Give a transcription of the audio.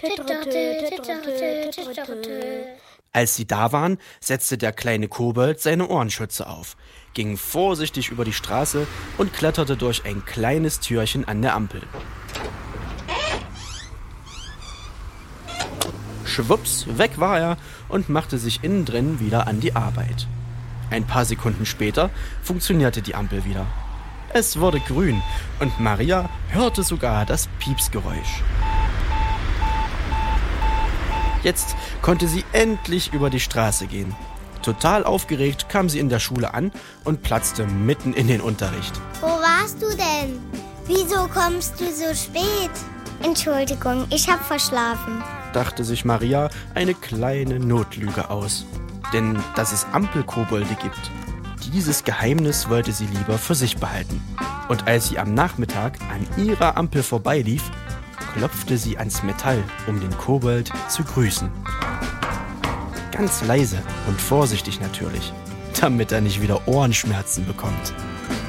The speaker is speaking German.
Als sie da waren, setzte der kleine Kobold seine Ohrenschütze auf, ging vorsichtig über die Straße und kletterte durch ein kleines Türchen an der Ampel. Schwupps, weg war er und machte sich innen drin wieder an die Arbeit. Ein paar Sekunden später funktionierte die Ampel wieder. Es wurde grün und Maria hörte sogar das Piepsgeräusch. Jetzt konnte sie endlich über die Straße gehen. Total aufgeregt kam sie in der Schule an und platzte mitten in den Unterricht. Wo warst du denn? Wieso kommst du so spät? Entschuldigung, ich habe verschlafen, dachte sich Maria eine kleine Notlüge aus. Denn dass es Ampelkobolde gibt, dieses Geheimnis wollte sie lieber für sich behalten. Und als sie am Nachmittag an ihrer Ampel vorbeilief, klopfte sie ans Metall, um den Kobold zu grüßen. Ganz leise und vorsichtig natürlich, damit er nicht wieder Ohrenschmerzen bekommt.